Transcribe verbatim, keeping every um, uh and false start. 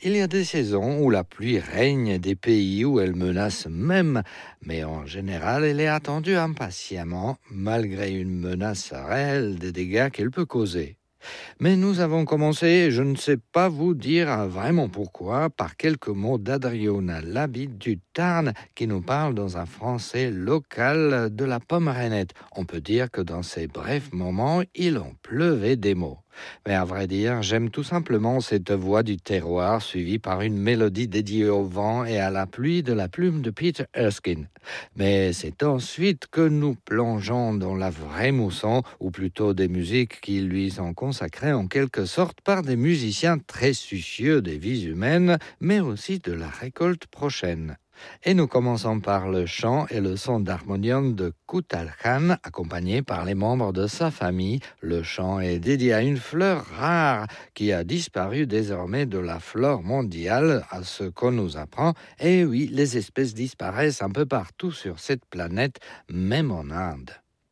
Il y a des saisons où la pluie règne, des pays où elle menace même, mais en général, elle est attendue impatiemment, malgré une menace réelle des dégâts qu'elle peut causer. Mais nous avons commencé, je ne sais pas vous dire vraiment pourquoi, par quelques mots d'Adriona Labit du Tarn qui nous parle dans un français local de la Pommeranette. On peut dire que dans ces brefs moments, il en pleuvait des mots. Mais à vrai dire, j'aime tout simplement cette voix du terroir suivie par une mélodie dédiée au vent et à la pluie de la plume de Peter Erskine. Mais c'est ensuite que nous plongeons dans la vraie mousson, ou plutôt des musiques qui lui sont consacrées en quelque sorte par des musiciens très soucieux des vies humaines, mais aussi de la récolte prochaine. Et nous commençons par le chant et le son d'harmonium de Kutal Khan, accompagné par les membres de sa famille. Le chant est dédié à une fleur rare qui a disparu désormais de la flore mondiale, à ce qu'on nous apprend. Et oui, les espèces disparaissent un peu partout sur cette planète, même en Inde.